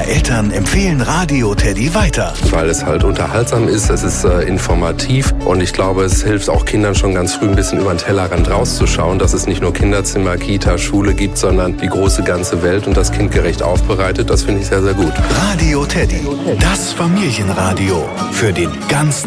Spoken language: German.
Eltern empfehlen Radio Teddy weiter. Weil es halt unterhaltsam ist, es ist informativ und ich glaube, es hilft auch Kindern schon ganz früh ein bisschen über den Tellerrand rauszuschauen, dass es nicht nur Kinderzimmer, Kita, Schule gibt, sondern die große ganze Welt und das kindgerecht aufbereitet. Das finde ich sehr, sehr gut. Radio Teddy, das Familienradio für den ganzen